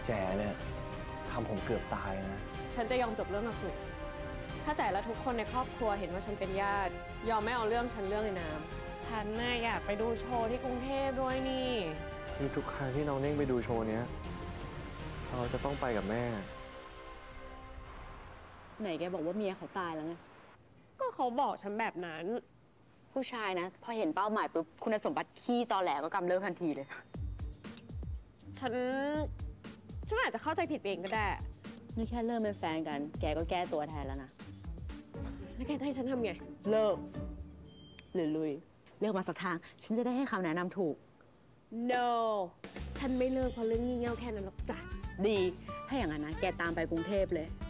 แจ๋เนี่ยทำผมเกือบตายนะฉันจะยอมจบเรื่องกับสุถ้าแจ๋และทุกคนในครอบครัวเห็นว่าฉันเป็นญาติยอมไม่เอาเรื่องฉันเรื่องในน้ำฉันน่ะอยากไปดูโชว์ที่กรุงเทพด้วยนี่คือทุกครั้งที่น้องเน่งไปดูโชว์เนี้ยเราจะต้องไปกับแม่ไหนแกบอกว่าเมียเขาตายแล้วไงก็เขาบอกฉันแบบนั้นผู้ชายนะพอเห็นเป้าหมายปุ๊บคุณสมบัติขี้ตอแหลก็กำเริบทันทีเลยฉันอาจจะเข้าใจผิดเองก็ได้นี่แค่เริ่มเป็นแฟนกันแกก็แก้ตัวแทนแล้วนะแล้วแกจะให้ฉันทำไงเลิกหรือลุยเลือกมาสักทางฉันจะได้ให้คำแนะนำถูก no ฉันไม่เลิกเพราะเรื่องงี่เง่าแค่นั้นหรอกจ้ะดีถ้าอย่างนั้นนะแกตามไปกรุงเทพเลย